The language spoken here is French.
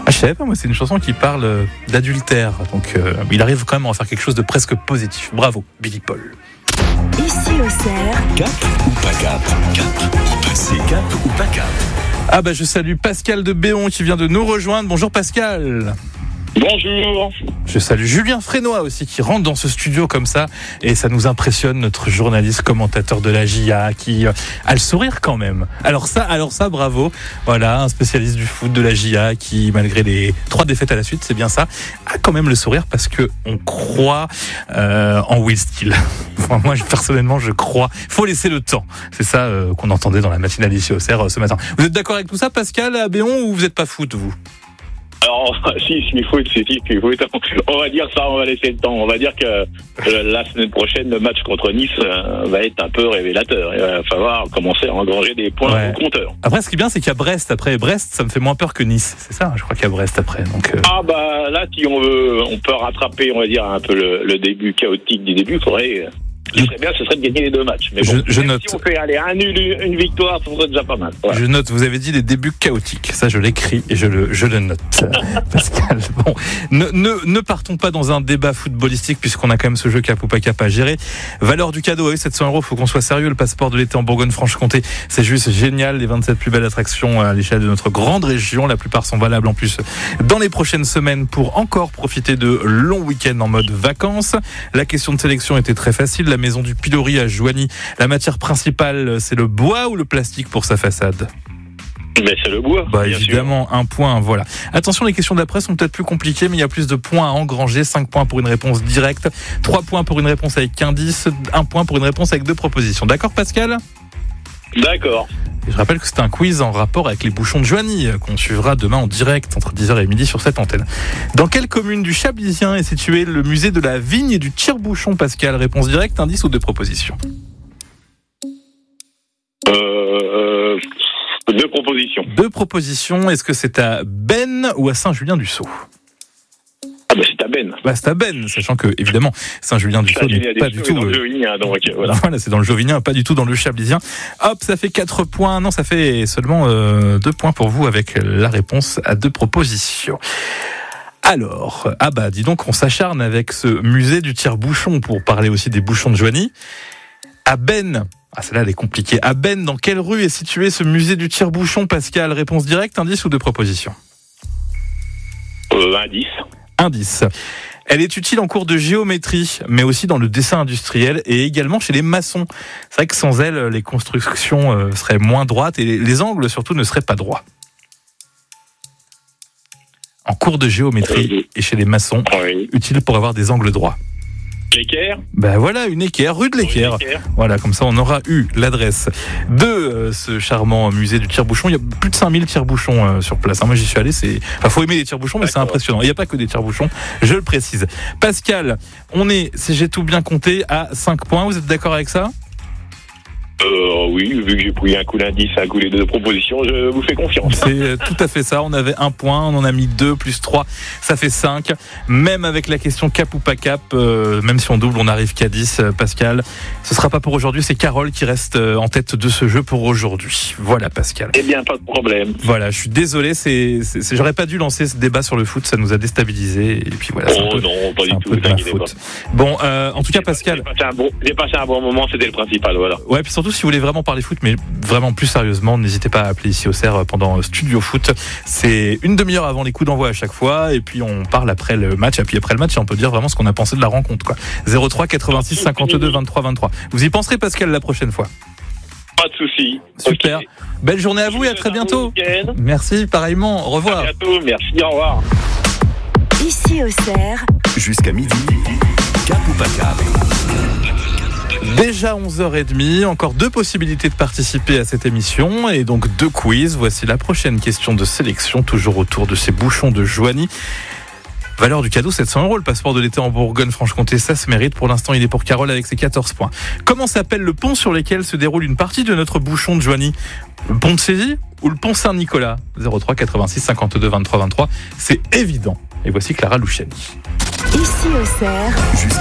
Ah, je savais pas, moi, c'est une chanson qui parle d'adultère. Donc, il arrive quand même à en faire quelque chose de presque positif. Bravo, Billy Paul. Ici au Cerf. Cap ou pas cap? Cap ou passé? Cap ou pas cap? Ah bah je salue Pascal de Béon qui vient de nous rejoindre. Bonjour Pascal. Bonjour. Je salue Julien Frénois aussi qui rentre dans ce studio comme ça et ça nous impressionne, notre journaliste commentateur de la JA qui a le sourire quand même. Alors ça bravo. Voilà, un spécialiste du foot de la JA qui malgré les 3 défaites à la suite, c'est bien ça, a quand même le sourire parce que on croit en Will Steele. Enfin, moi personnellement je crois. Faut laisser le temps. C'est ça qu'on entendait dans la matinale ici au Cerf ce matin. Vous êtes d'accord avec tout ça Pascal à Béon ou vous n'êtes pas foot vous? Alors, si, il faut on va dire ça, on va laisser le temps. On va dire que la semaine prochaine, le match contre Nice va être un peu révélateur. Il va falloir commencer à engranger des points au compteur. Après, ce qui est bien, c'est qu'il y a Brest après. Brest, ça me fait moins peur que Nice. C'est ça, je crois qu'il y a Brest après. Donc, Ah bah là, si on veut, on peut rattraper, on va dire, un peu le début chaotique du début. Ce serait bien, ce serait de gagner les 2 matchs. Mais bon, je note. Si on fait un nul, une victoire, ça serait déjà pas mal. Voilà. Je note, vous avez dit les débuts chaotiques. Ça, je l'écris et je le note. Pascal, bon, ne partons pas dans un débat footballistique puisqu'on a quand même ce jeu cap ou pas cap à gérer. Valeur du cadeau, 700 €, faut qu'on soit sérieux. Le passeport de l'été en Bourgogne-Franche-Comté, c'est juste génial. Les 27 plus belles attractions à l'échelle de notre grande région. La plupart sont valables en plus dans les prochaines semaines pour encore profiter de longs week-ends en mode vacances. La question de sélection était très facile. La maison du Pilori à Joigny, la matière principale, c'est le bois ou le plastique pour sa façade? Mais c'est le bois. Bah évidemment, sûr. 1 point, voilà. Attention, les questions d'après sont peut-être plus compliquées, mais il y a plus de points à engranger. 5 points pour une réponse directe, 3 points pour une réponse avec indice, 1 point pour une réponse avec 2 propositions. D'accord, Pascal? D'accord. Et je rappelle que c'est un quiz en rapport avec les bouchons de Joigny qu'on suivra demain en direct entre 10h et midi sur cette antenne. Dans quelle commune du Chablisien est situé le musée de la vigne et du tire-bouchon, Pascal? Réponse directe, indice ou 2 propositions? 2 propositions. 2 propositions. Est-ce que c'est à Ben ou à Saint-Julien-du-Sault? Ah bah c'est à Ben. Bah c'est à Ben, sachant que évidemment Saint-Julien-du-Sault n'est pas du tout dans le Jovinien, donc voilà. Voilà, c'est dans le Jovinien, pas du tout dans le Chablisien. Hop, ça fait 4 points. Non, ça fait seulement 2 points pour vous avec la réponse à 2 propositions. Alors, ah bah dis donc, on s'acharne avec ce musée du tire-bouchon pour parler aussi des bouchons de Joigny. À Ben, celle-là elle est compliquée. À Ben, dans quelle rue est situé ce musée du tire-bouchon, Pascal? Réponse directe, indice ou 2 propositions? Indice. Indice. Elle est utile en cours de géométrie, mais aussi dans le dessin industriel et également chez les maçons. C'est vrai que sans elle, les constructions seraient moins droites et les angles surtout ne seraient pas droits. En cours de géométrie et chez les maçons, utile pour avoir des angles droits. L'équerre. Ben voilà, une équerre, rue de l'Équerre. Voilà, comme ça on aura eu l'adresse de ce charmant musée du tire-bouchon. Il y a plus de 5000 tire-bouchons sur place. Moi j'y suis allé, faut aimer les tire-bouchons, mais c'est impressionnant. Il n'y a pas que des tire-bouchons, je le précise. Pascal, on est, si j'ai tout bien compté, à 5 points. Vous êtes d'accord avec ça? Oui, vu que j'ai pris un coup d'indice, un coup les 2 propositions, je vous fais confiance. C'est tout à fait ça. On avait 1 point, on en a mis 2 plus 3, ça fait 5. Même avec la question cap ou pas cap, même si on double, on arrive qu'à 10, Pascal. Ce sera pas pour aujourd'hui, c'est Carole qui reste en tête de ce jeu pour aujourd'hui. Voilà, Pascal. Eh bien, pas de problème. Voilà, je suis désolé, j'aurais pas dû lancer ce débat sur le foot, ça nous a déstabilisés. Et puis voilà. Non, pas du tout, t'inquiète pas. Bon, en tout cas, Pascal. J'ai passé un bon moment, c'était le principal, voilà. Ouais, puis surtout, si vous voulez vraiment parler foot, mais vraiment plus sérieusement, n'hésitez pas à appeler ici au Cerf pendant Studio Foot. C'est une demi-heure avant les coups d'envoi à chaque fois, et puis on parle après le match, et puis après le match, on peut dire vraiment ce qu'on a pensé de la rencontre, quoi. 03 86 52 23 23. Vous y penserez, Pascal, la prochaine fois. Pas de souci. Super. Okay. Belle journée à vous et à très bientôt. Merci, pareillement. Au revoir. À bientôt, merci, au revoir. Ici au Cerf. Jusqu'à midi. Cap ou pas cap? Déjà 11h30, encore 2 possibilités de participer à cette émission et donc 2 quiz. Voici la prochaine question de sélection, toujours autour de ces bouchons de Joigny. Valeur du cadeau, 700 €. Le passeport de l'été en Bourgogne-Franche-Comté, ça se mérite. Pour l'instant, il est pour Carole avec ses 14 points. Comment s'appelle le pont sur lequel se déroule une partie de notre bouchon de Joigny? Le pont de Séville ou le pont Saint-Nicolas? 03 86 52 23 23. C'est évident. Et voici Clara Luciani. Ici au Cerf.